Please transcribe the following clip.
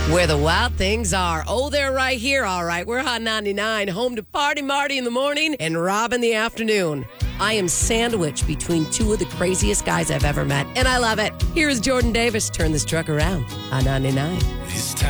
Where the wild things are. Oh, they're right here. All right. We're Hot 99, home to Party Marty in the morning and Rob in the afternoon. I am sandwiched between two of the craziest guys I've ever met, and I love it. Here's Jordan Davis. Turn this truck around. Hot 99.